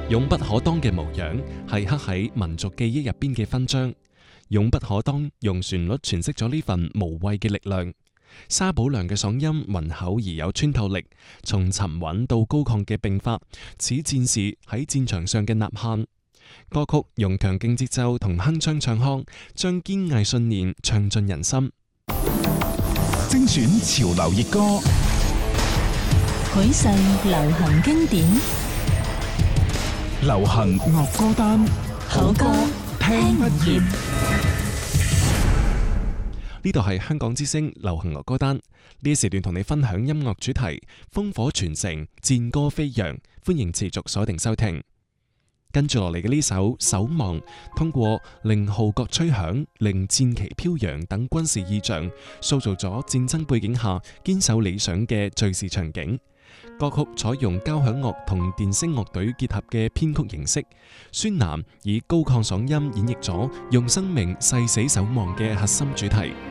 勇不可當嘅模樣係刻喺民族記憶入邊嘅勳章。勇不可當用旋律詮釋咗呢份無畏嘅力量。沙寶亮嘅嗓音渾厚而有穿透力，從沉穩到高亢嘅迸發，似戰士喺戰場上嘅吶喊。歌曲用強勁節奏同鏗鏘唱腔，將堅毅信念唱進人心。 精選潮流熱歌， 許世流行經典， 流行樂歌單， 好歌聽不厭。 呢度係香港之聲流行樂歌單，呢一時段同你分享音樂主題，烽火傳承，戰歌飛揚，歡迎持續鎖定收聽。跟住落嚟嘅呢首《守望》，通過令號角吹響、令戰旗飄揚等軍事意象，塑造咗戰爭背景下堅守理想嘅敘事場景。歌曲採用交響樂同電聲樂隊結合嘅編曲形式，孫楠以高亢嗓音演繹咗用生命誓死守望嘅核心主題。